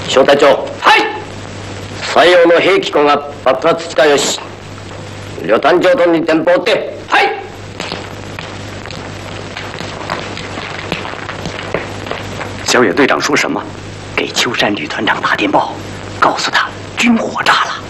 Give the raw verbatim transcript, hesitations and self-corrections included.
小隊長。はい。採用の兵器庫が爆発したよし。旅団長とに電報って。はい。 小野队长说什么？给秋山旅团长打电报，告诉他军火炸了。